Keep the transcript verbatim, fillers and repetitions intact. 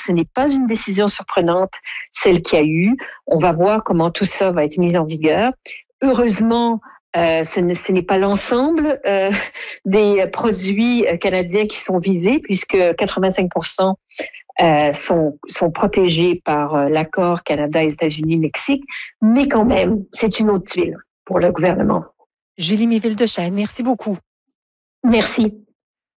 ce n'est pas une décision surprenante, celle qu'il y a eu. On va voir comment tout ça va être mis en vigueur. Heureusement, euh, ce, ne, ce n'est pas l'ensemble euh, des produits canadiens qui sont visés, puisque quatre-vingt-cinq pour cent euh, sont, sont protégés par euh, l'accord Canada, États-Unis, Mexique. Mais quand même, c'est une autre tuile pour le gouvernement. Julie Méville-Deschênes, merci beaucoup. Merci.